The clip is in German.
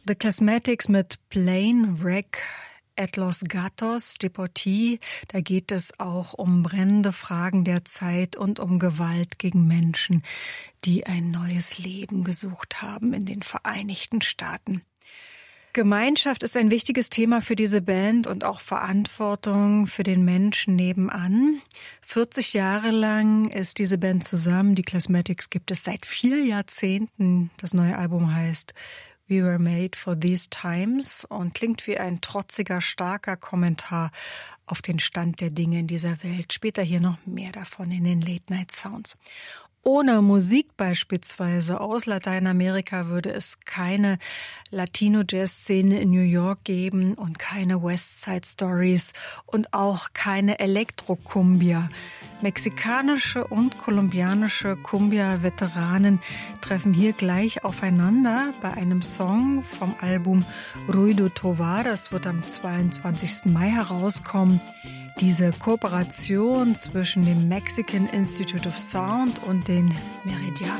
The Clasmatics mit Plane Wreck at Los Gatos Deportí. Da geht es auch um brennende Fragen der Zeit und um Gewalt gegen Menschen, die ein neues Leben gesucht haben in den Vereinigten Staaten. Gemeinschaft ist ein wichtiges Thema für diese Band und auch Verantwortung für den Menschen nebenan. 40 Jahre lang ist diese Band zusammen. Die Clasmatics gibt es seit 4 Jahrzehnten. Das neue Album heißt We Were Made for These Times und klingt wie ein trotziger, starker Kommentar auf den Stand der Dinge in dieser Welt. Später hier noch mehr davon in den Late Night Sounds. Ohne Musik beispielsweise aus Lateinamerika würde es keine Latino-Jazz-Szene in New York geben und keine West Side Stories und auch keine Elektro-Cumbia. Mexikanische und kolumbianische Cumbia-Veteranen treffen hier gleich aufeinander bei einem Song vom Album Ruido Tovar. Das wird am 22. Mai herauskommen. Diese Kooperation zwischen dem Mexican Institute of Sound und den Meridian